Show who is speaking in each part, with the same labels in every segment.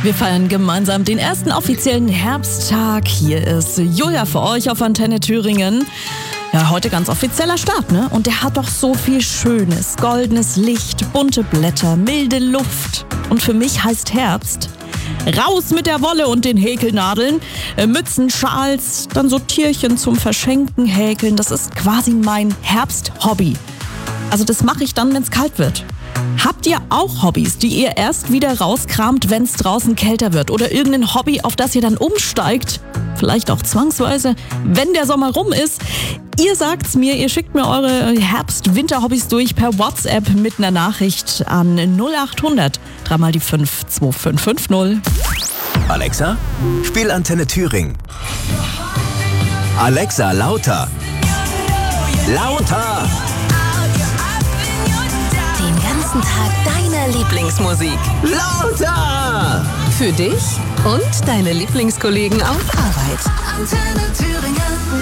Speaker 1: Wir feiern gemeinsam den ersten offiziellen Herbsttag. Hier ist Julia für euch auf Antenne Thüringen. Ja, heute ganz offizieller Start, ne? Und der hat doch so viel Schönes. Goldenes Licht, bunte Blätter, milde Luft. Und für mich heißt Herbst: raus mit der Wolle und den Häkelnadeln, Mützen, Schals, dann so Tierchen zum Verschenken häkeln. Das ist quasi mein Herbsthobby. Also das mache ich dann, wenn es kalt wird. Habt ihr auch Hobbys, die ihr erst wieder rauskramt, wenn es draußen kälter wird? Oder irgendein Hobby, auf das ihr dann umsteigt? Vielleicht auch zwangsweise, wenn der Sommer rum ist. Ihr sagt's mir, ihr schickt mir eure Herbst-Winter-Hobbys durch per WhatsApp mit einer Nachricht an 0800 3 mal die 5 2550.
Speaker 2: Alexa, spiel Antenne Thüringen. Alexa, lauter. Lauter.
Speaker 3: Den ganzen Tag deine Lieblingsmusik.
Speaker 2: Lauter.
Speaker 3: Für dich und deine Lieblingskollegen auf Arbeit. Antenne Thüringen.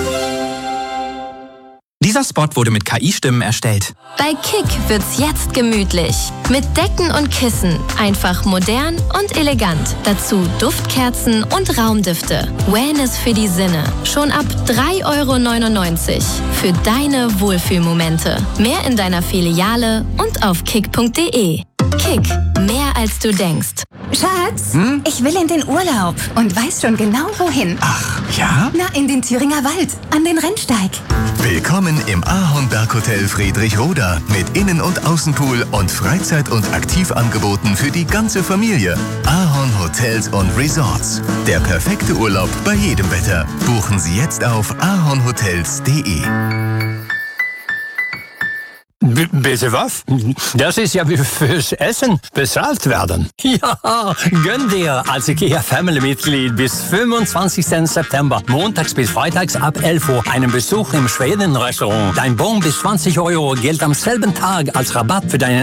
Speaker 4: Dieser Spot wurde mit KI-Stimmen erstellt.
Speaker 5: Bei Kick wird's jetzt gemütlich. Mit Decken und Kissen. Einfach modern und elegant. Dazu Duftkerzen und Raumdüfte. Wellness für die Sinne. Schon ab 3,99 € für deine Wohlfühlmomente. Mehr in deiner Filiale und auf kick.de. Kick, mehr als du denkst.
Speaker 6: Schatz, ich will in den Urlaub und weiß schon genau wohin.
Speaker 7: Ach, ja?
Speaker 6: Na, in den Thüringer Wald, an den Rennsteig.
Speaker 7: Willkommen im Ahornberghotel Friedrichroda mit Innen- und Außenpool und Freizeit- und Aktivangeboten für die ganze Familie. Ahorn Hotels und Resorts. Der perfekte Urlaub bei jedem Wetter. Buchen Sie jetzt auf ahornhotels.de.
Speaker 8: Bitte was? Das ist ja wie fürs Essen bezahlt werden. Ja, gönn dir als IKEA-Family-Mitglied bis 25. September, montags bis freitags ab 11 Uhr, einen Besuch im Schweden-Restaurant. Dein Bon bis 20 € gilt am selben Tag als Rabatt für deinen